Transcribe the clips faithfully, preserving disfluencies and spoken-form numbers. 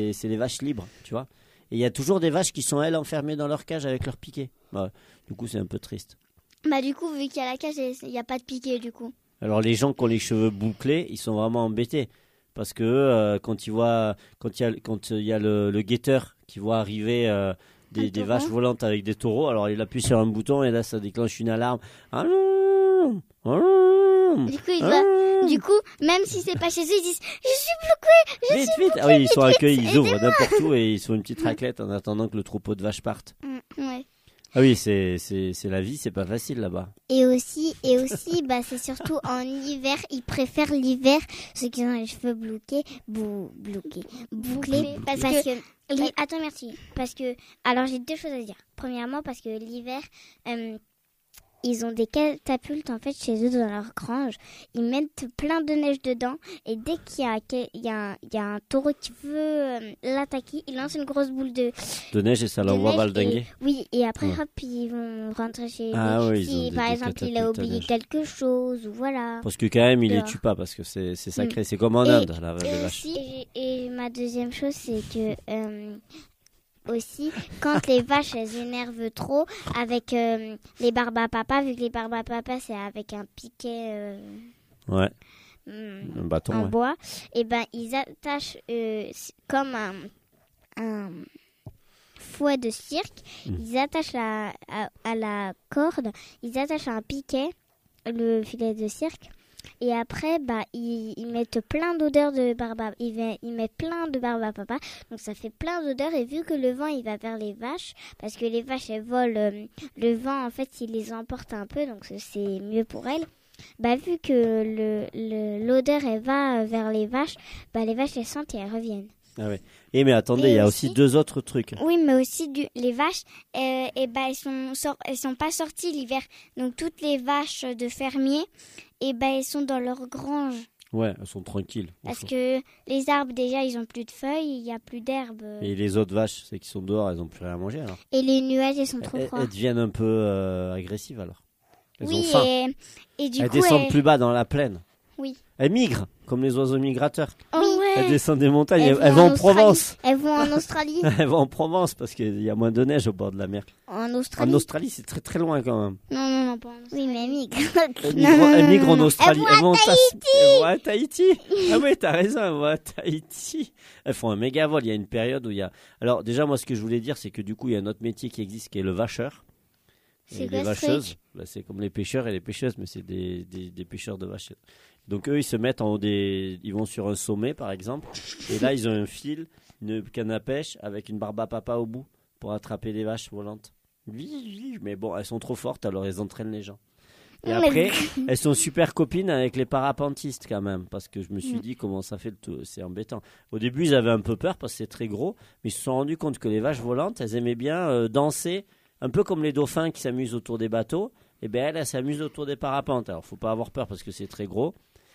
c'est, c'est les vaches libres, tu vois. Et il y a toujours des vaches qui sont, elles, enfermées dans leur cage avec leur piquet. Bah, du coup, c'est un peu triste. Bah du coup, vu qu'il y a la cage, il n'y a pas de piquet du coup. Alors, les gens qui ont les cheveux bouclés, ils sont vraiment embêtés. Parce que euh, quand ils voient, quand il y a, quand il y a le, le guetteur qui voit arriver euh, des, des vaches volantes avec des taureaux, alors il appuie sur un bouton et là, ça déclenche une alarme. Du coup, il va, du coup, même si c'est pas chez eux, ils disent « Je suis bloqué, je vite, suis vite. bloqué, Ah oui, ils sont vite, accueillis, vite, ils ouvrent aidez-moi. n'importe où et ils font une petite raclette en attendant que le troupeau de vaches parte. Mm, ouais. Ah oui, c'est, c'est, c'est la vie, c'est pas facile là-bas. Et aussi, et aussi, bah c'est surtout en hiver, ils préfèrent l'hiver, ceux qui ont les cheveux bloqués, bou, bloqués, bouclés, parce, parce que, que li- attends merci, parce que, alors j'ai deux choses à dire. Premièrement, parce que l'hiver, euh, ils ont des catapultes en fait chez eux dans leur grange. Ils mettent plein de neige dedans et dès qu'il y a, il y a, un, il y a un taureau qui veut euh, l'attaquer, il lance une grosse boule de, de neige et ça de l'envoie neige valdinguer. et- Oui, et après Ouais. hop, ils vont rentrer chez Ah lui. oui, ils Si ont des- par des exemple il a catapultes à oublié neige. quelque chose ou voilà. Parce que quand même, il les Dehors. tue pas parce que c'est, c'est sacré. Mm. C'est comme en Et- Inde, la, les Et, vaches. aussi, et, et ma deuxième chose, c'est que euh, aussi, quand les vaches elles énervent trop avec euh, les barbes à papa, vu que les barbes à papa c'est avec un piquet euh, Ouais, hum, un bâton, en ouais. bois, et ben ils attachent euh, comme un, un fouet de cirque, Mm. ils attachent la, à, à la corde, ils attachent un piquet, le filet de cirque. Et après, bah, ils, ils mettent plein d'odeurs de barbe à, ils, va- ils mettent plein de barbe à papa. Donc, ça fait plein d'odeurs. Et vu que le vent, il va vers les vaches, parce que les vaches, elles volent, euh, le vent, en fait, il les emporte un peu. Donc, c'est- c'est mieux pour elles. Bah, vu que le, le- l'odeur, elle va vers les vaches, bah, les vaches, elles sentent et elles reviennent. Ah ouais. Et mais attendez, Et il y a aussi- aussi deux autres trucs. Oui, mais aussi du, les vaches, euh, et ben elles sont sor- elles sont pas sorties l'hiver. Donc toutes les vaches de fermiers, et ben elles sont dans leur grange Ouais, elles sont tranquilles. au parce chaud. que les arbres déjà ils ont plus de feuilles, il y a plus d'herbe Et les autres vaches, c'est qui sont dehors, elles ont plus rien à manger alors. et les nuages ils sont trop Elles, froids. elles deviennent un peu euh, agressives alors. Elles ont Oui, faim. et, et du Elles coup descendent elles- plus bas dans la plaine. oui. Elles migrent, comme les oiseaux migrateurs. Oh, ouais. Elles descendent des montagnes, elles, Elles vont elles vont en en Australie. Provence. Elles vont en Australie. Elles vont en Provence parce qu'il y a moins de neige au bord de la mer. En Australie. En Australie, c'est très très loin quand même. Non non non pas en Australie. Oui, mais elles migrent. Elles Non, migrent, non, elles non, migrent non, en non. Australie. Elles vont à en Tas- Tahiti. Elles vont à Tahiti. Ah oui, t'as raison, elles vont à Tahiti. Elles font un méga vol. Il y a une période où il y a. Alors déjà, moi, ce que je voulais dire, c'est que du coup, il y a un autre métier qui existe, qui est le vacheur. C'est Et quoi les ce vacheuses, truc bah, c'est comme les pêcheurs et les pêcheuses, mais c'est des, des, des pêcheurs de vaches. Donc eux, ils se mettent en haut des, ils vont sur un sommet, par exemple, et là, ils ont un fil, une canne à pêche avec une barbe à papa au bout pour attraper les vaches volantes. Mais bon, elles sont trop fortes, alors elles entraînent les gens. Et Mais- après, elles sont super copines avec les parapentistes quand même, parce que je me suis dit comment ça fait le tout, c'est embêtant. Au début, ils avaient un peu peur parce que c'est très gros, mais ils se sont rendus compte que les vaches volantes, elles aimaient bien euh, danser, un peu comme les dauphins qui s'amusent autour des bateaux. Et bien elles, elles s'amusent autour des parapentes. Alors, faut pas avoir peur parce que c'est très gros.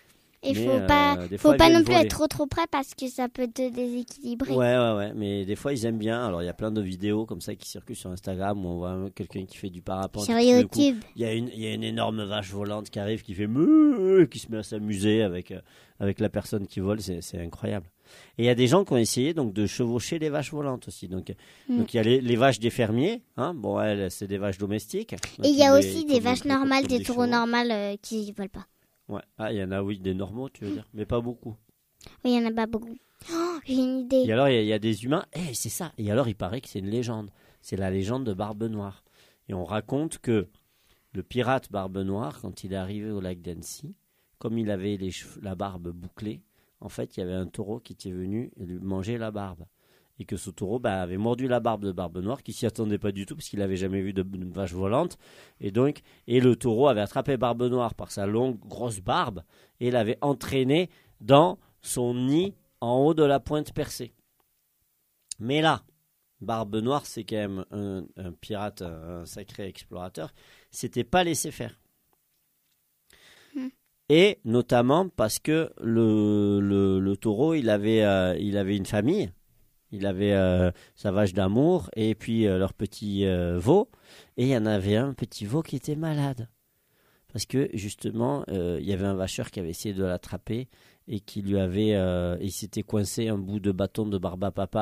Et Mais, faut euh, pas, des faut fois, pas ils non viennent plus voler. être trop trop près parce que ça peut te déséquilibrer. Ouais, ouais, ouais. Mais des fois, ils aiment bien. Alors, il y a plein de vidéos comme ça qui circulent sur Instagram où on voit quelqu'un qui fait du parapente. Sur et tout d'un coup, YouTube. Il y, a une, il y a une énorme vache volante qui arrive, qui fait meuh, qui se met à s'amuser avec, euh, avec la personne qui vole. C'est, c'est incroyable. Et il y a des gens qui ont essayé donc, de chevaucher les vaches volantes aussi. Donc, Mm. donc il y a les, les vaches des fermiers. Hein. Bon, elles, c'est des vaches domestiques. Donc, Et il y a ils aussi les- des comme- vaches comme- normales, comme des taureaux chevaux. normales euh, qui ne volent pas. Ouais. Ah, il y en a, oui, des normaux, tu veux dire. Mais pas beaucoup. Oui, il y en a pas beaucoup. Oh, j'ai une idée. Et alors, il y, a- il y a des humains. Eh, c'est ça. Et alors, il paraît que c'est une légende. C'est la légende de Barbe Noire. Et on raconte que le pirate Barbe Noire, quand il est arrivé au lac d'Annecy, comme il avait les cheveux, la barbe bouclée, en fait, il y avait un taureau qui était venu lui manger la barbe. Et que ce taureau bah, avait mordu la barbe de Barbe Noire, qui s'y attendait pas du tout, parce qu'il n'avait jamais vu de, de vache volante. Et donc, et le taureau avait attrapé Barbe Noire par sa longue, grosse barbe, et l'avait entraîné dans son nid en haut de la pointe percée. Mais là, Barbe Noire, c'est quand même un, un pirate, un, un sacré explorateur, s'était pas laissé faire. Hmm. Et notamment parce que le, le, le taureau, il avait, euh, il avait une famille, il avait euh, sa vache d'amour et puis euh, leur petit euh, veau, et il y en avait un petit veau qui était malade. Parce que justement, euh, il y avait un vacheur qui avait essayé de l'attraper et qui lui avait, euh, il s'était coincé un bout de bâton de barbe à papa